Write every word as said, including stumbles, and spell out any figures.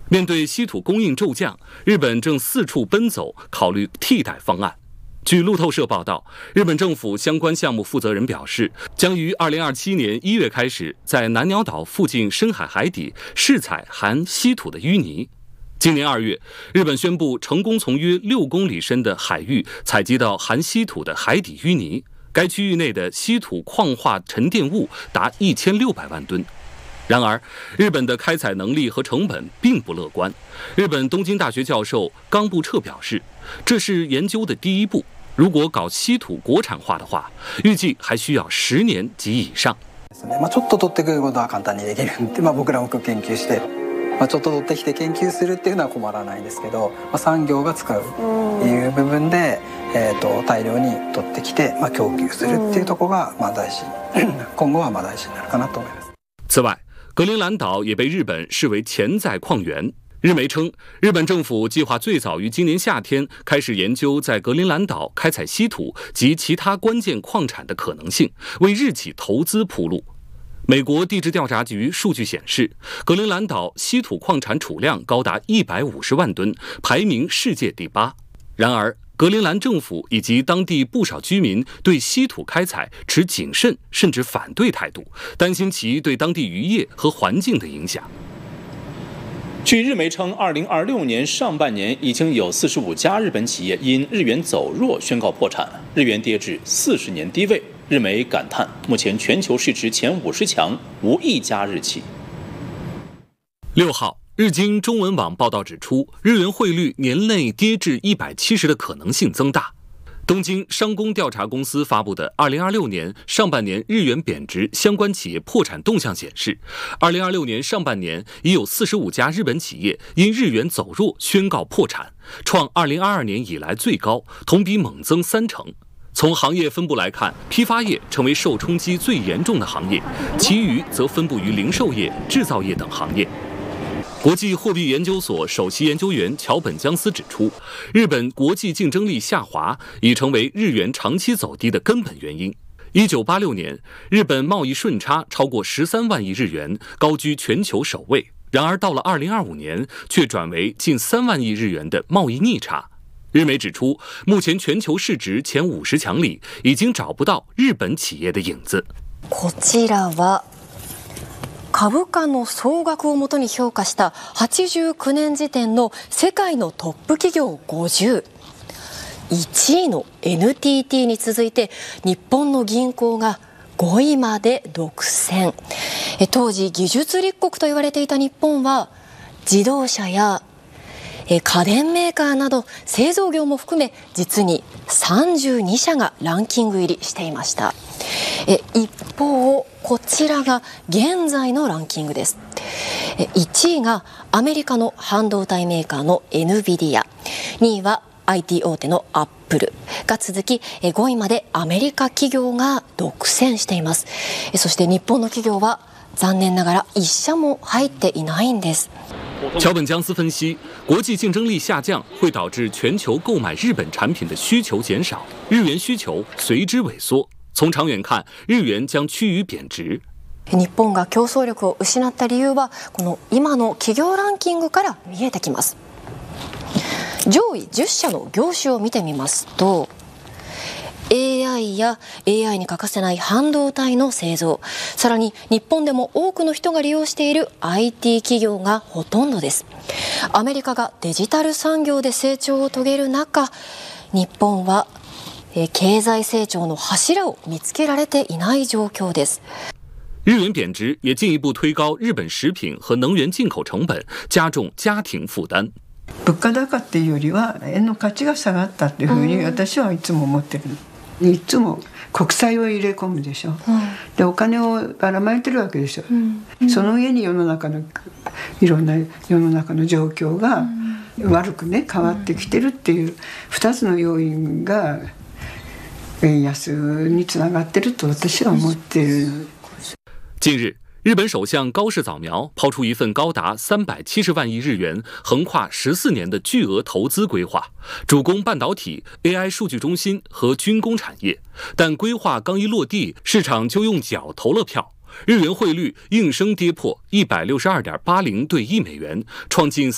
面对稀土供应骤降，日本正四处奔走，考虑替代方案。据路透社报道，日本政府相关项目负责人表示，将于二零二七年一月开始在南鸟岛附近深海海底试采含稀土的淤泥。今年二月，日本宣布成功从约六公里深的海域采集到含稀土的海底淤泥，该区域内的稀土矿化沉淀物达一千六百万吨。然而，日本的开采能力和成本并不乐观。日本东京大学教授冈部彻表示，这是研究的第一步。如果搞稀土国产化的话，预计还需要十年及以上。 まあちょっと取ってくることは簡単にできるんで、まあ僕らも研究して、まあちょっと取ってきて研究するっていうのは困らないですけど、まあ産業が使うっていう部分で、えっと大量に取ってきて、まあ供給するっていうところがまあ大事、今後はまあ大事になるかなと思います。 此外，格陵兰岛也被日本视为潜在矿源。日媒称，日本政府计划最早于今年夏天开始研究在格陵兰岛开采稀土及其他关键矿产的可能性，为日企投资铺路。美国地质调查局数据显示，格陵兰岛稀土矿产储量高达一百五十万吨，排名世界第八。然而，格陵兰政府以及当地不少居民对稀土开采持谨慎甚至反对态度，担心其对当地渔业和环境的影响。 据日媒称，二零二六年上半年已经有四十五家日本企业因日元走弱宣告破产，日元跌至四十年低位。日媒感叹，目前全球市值前五十强无一家日企。 六号，日经中文网报道指出，日元汇率年内跌至一百七十的可能性增大。东京商工调查公司发布的二零二六年上半年日元贬值相关企业破产动向显示，二零二六年上半年已有四十五家日本企业因日元走弱宣告破产，创二零二二年以来最高，同比猛增三成。从行业分布来看，批发业成为受冲击最严重的行业，其余则分布于零售业、制造业等行业。国际货币研究所首席研究员桥本江司指出，日本国际竞争力下滑已成为日元长期走低的根本原因。一九八六年，日本贸易顺差超过十三万亿日元，高居全球首位。然而到了二零二五年，却转为近三万亿日元的贸易逆差。日媒指出，目前全球市值前五十强里已经找不到日本企业的影子。 こちらは株価の総額をもとに評価したはちじゅうきゅうねん時点の世界のトップ企業ごじゅう。いちいの エヌティーティー に続いて日本の銀行がごいまで独占。当時技術立国と言われていた日本は自動車や家電メーカーなど製造業も含め実にさんじゅうにしゃがランキング入りしていました。一方、こちらが現在のランキングです。いちいがアメリカの半導体メーカーの エヌビディア、にいは アイティー 大手のアップルが続き、ごいまでアメリカ企業が独占しています。そして日本の企業は残念ながら一社も入っていないんです。 桥本江司分析，国际竞争力下降会导致全球购买日本产品的需求减少，日元需求随之萎缩。从长远看，日元将趋于贬值。 日本が競争力を失った理由はこの今の企業ランキングから見えてきます。上位じゅっしゃの業種を見てみますと、エーアイ や エーアイ に欠かせない半導体の製造、さらに日本でも多くの人が利用している アイティー 企業がほとんどです。アメリカがデジタル産業で成長を遂げる中、日本は経済成長の柱を見つけられていない状況です。 日元贬值也进一步推高日本食品和能源进口成本，加重家庭負担。 物価高っていうよりは円の価値が下がったっていうふうに私はいつも思ってる。いつも国債を入れ込むでしょ、うん、でお金をばらまいてるわけでしょ、うんうん、その上に世の中のいろんな世の中の状況が悪くね変わってきてるっていうふたつの要因が円安につながってると私は思っている。 近日，日本首相高市早苗抛出一份高达三百七十万亿日元、横跨十四年的巨额投资规划，主攻半导体、A I 数据中心和军工产业。但规划刚一落地，市场就用脚投了票，日元汇率应声跌破一百六十二点八零对一美元，创近